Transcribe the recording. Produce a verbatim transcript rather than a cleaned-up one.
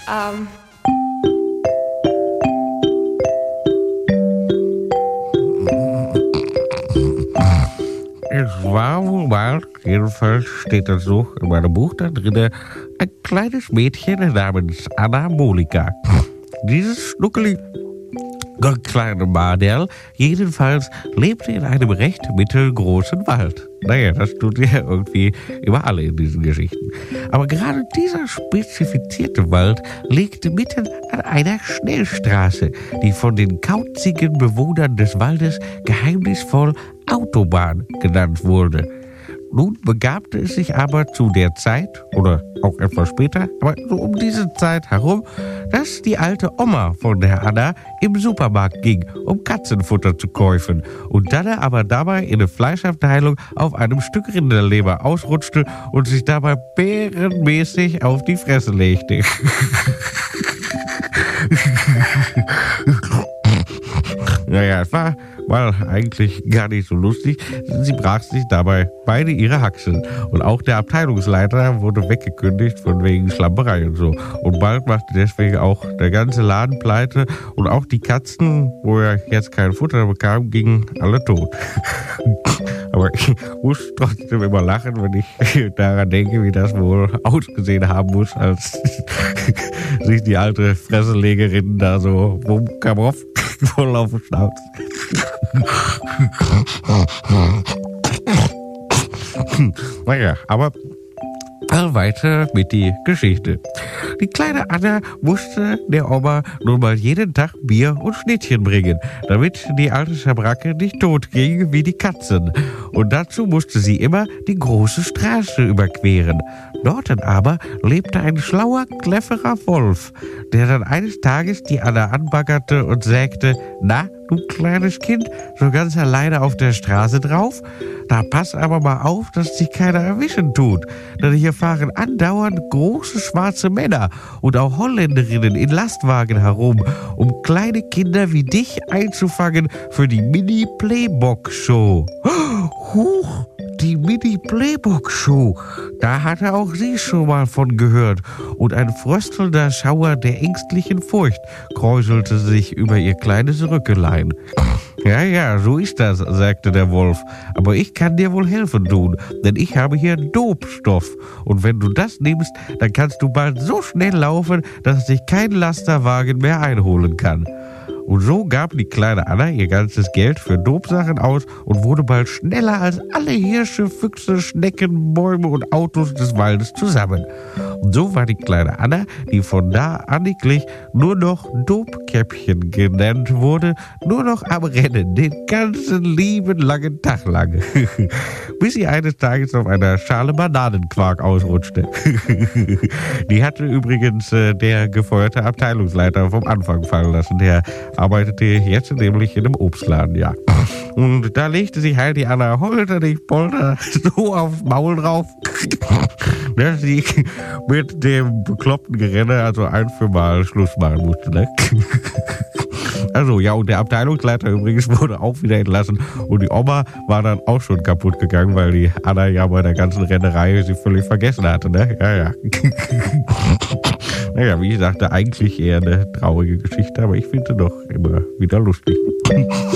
Ähm. Es war wohl mal, jedenfalls steht das so in meinem Buch da drin, ein kleines Mädchen namens Anna Molika. Dieses Schnuckeli kleine Madel jedenfalls lebte in einem recht mittelgroßen Wald. Naja, das tut ja irgendwie immer alle in diesen Geschichten. Aber gerade dieser spezifizierte Wald liegt mitten an einer Schnellstraße, die von den kauzigen Bewohnern des Waldes geheimnisvoll Autobahn genannt wurde. Nun begabte es sich aber zu der Zeit, oder auch etwas später, aber so um diese Zeit herum, dass die alte Oma von der Anna im Supermarkt ging, um Katzenfutter zu kaufen und dann aber dabei in der Fleischabteilung auf einem Stück Rinderleber ausrutschte und sich dabei bärenmäßig auf die Fresse legte. Naja, es war mal eigentlich gar nicht so lustig. Sie brach sich dabei beide ihre Haxen. Und auch der Abteilungsleiter wurde weggekündigt von wegen Schlamperei und so. Und bald machte deswegen auch der ganze Laden pleite. Und auch die Katzen, wo er jetzt kein Futter bekam, gingen alle tot. Aber ich muss trotzdem immer lachen, wenn ich daran denke, wie das wohl ausgesehen haben muss, als sich die alte Fresselegerin da so rumkamoff voll auf den Schnauz. Naja, aber mal weiter mit die Geschichte. Die kleine Anna musste der Oma nun mal jeden Tag Bier und Schnittchen bringen, damit die alte Schabracke nicht tot ging wie die Katzen. Und dazu musste sie immer die große Straße überqueren. Dort aber lebte ein schlauer, cleverer Wolf, der dann eines Tages die Anna anbaggerte und sagte: Na, du kleines Kind, so ganz alleine auf der Straße drauf? Da pass aber mal auf, dass dich keiner erwischen tut. Denn hier fahren andauernd große schwarze Männer und auch Holländerinnen in Lastwagen herum, um kleine Kinder wie dich einzufangen für die Mini-Playbox-Show. Huch, die Mini-Playbox-Show. Da hatte auch sie schon mal von gehört. Und ein fröstelnder Schauer der ängstlichen Furcht kräuselte sich über ihr kleines Rückelein. Ja, ja, so ist das, sagte der Wolf. Aber ich kann dir wohl helfen tun, denn ich habe hier Dobstoff. Und wenn du das nimmst, dann kannst du bald so schnell laufen, dass dich kein Lasterwagen mehr einholen kann. Und so gab die kleine Anna ihr ganzes Geld für Dobsachen aus und wurde bald schneller als alle Hirsche, Füchse, Schnecken, Bäume und Autos des Waldes zusammen. Und so war die kleine Anna, die von da anniglich nur noch Dobkäppchen genannt wurde, nur noch am Rennen, den ganzen lieben langen Tag lang. Bis sie eines Tages auf einer Schale Bananenquark ausrutschte. Die hatte übrigens äh, der gefeuerte Abteilungsleiter vom Anfang fallen lassen. Der arbeitete jetzt nämlich in einem Obstladen, ja. Und da legte sich halt die Anna holterdig polter so aufs Maul drauf, dass sie mit dem bekloppten Gerenne also ein für Mal Schluss machen musste, ne? Also, ja, und der Abteilungsleiter übrigens wurde auch wieder entlassen und die Oma war dann auch schon kaputt gegangen, weil die Anna ja bei der ganzen Rennerei sie völlig vergessen hatte, ne? Ja, ja. Naja, wie ich sagte, eigentlich eher eine traurige Geschichte, aber ich finde sie doch immer wieder lustig.